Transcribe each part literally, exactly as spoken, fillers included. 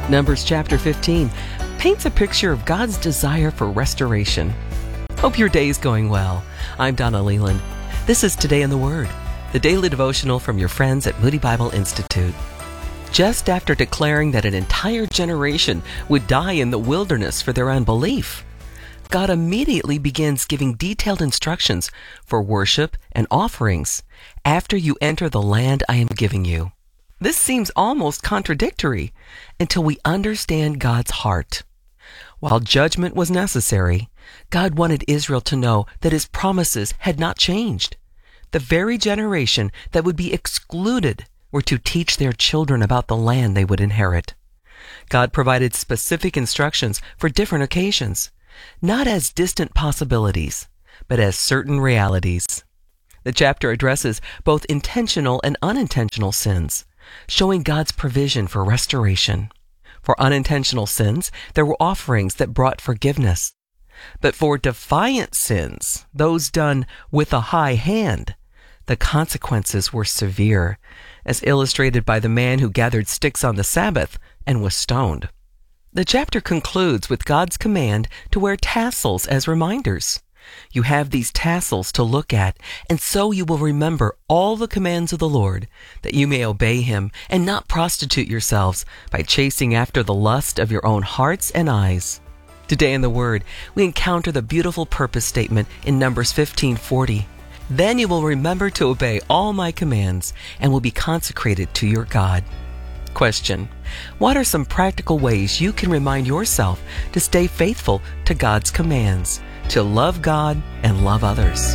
Numbers chapter fifteen paints a picture of God's desire for restoration. Hope your day is going well. I'm Donna Leland. This is Today in the Word, the daily devotional from your friends at Moody Bible Institute. Just after declaring that an entire generation would die in the wilderness for their unbelief, God immediately begins giving detailed instructions for worship and offerings after you enter the land I am giving you. This seems almost contradictory until we understand God's heart. While judgment was necessary, God wanted Israel to know that His promises had not changed. The very generation that would be excluded were to teach their children about the land they would inherit. God provided specific instructions for different occasions, not as distant possibilities, but as certain realities. The chapter addresses both intentional and unintentional sins, showing God's provision for restoration. For unintentional sins, there were offerings that brought forgiveness. But for defiant sins, those done with a high hand, the consequences were severe, as illustrated by the man who gathered sticks on the Sabbath and was stoned. The chapter concludes with God's command to wear tassels as reminders. You have these tassels to look at, and so you will remember all the commands of the Lord, that you may obey Him and not prostitute yourselves by chasing after the lust of your own hearts and eyes. Today in the Word, we encounter the beautiful purpose statement in Numbers fifteen forty. Then you will remember to obey all my commands and will be consecrated to your God. Question: what are some practical ways you can remind yourself to stay faithful to God's commands, to love God and love others?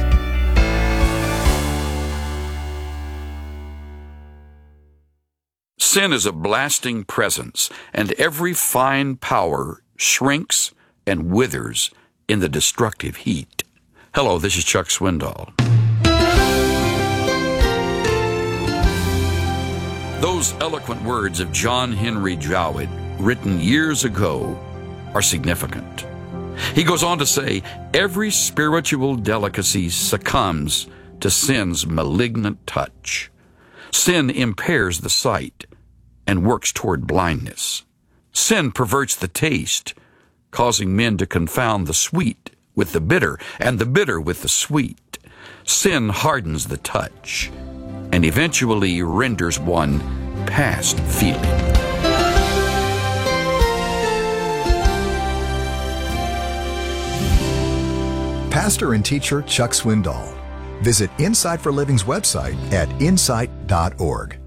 Sin is a blasting presence, and every fine power shrinks and withers in the destructive heat. Hello, this is Chuck Swindoll. Those eloquent words of John Henry Jowett, written years ago, are significant. He goes on to say, every spiritual delicacy succumbs to sin's malignant touch. Sin impairs the sight and works toward blindness. Sin perverts the taste, causing men to confound the sweet with the bitter and the bitter with the sweet. Sin hardens the touch and eventually renders one past feeling. Pastor and teacher Chuck Swindoll. Visit Insight for Living's website at insight dot org.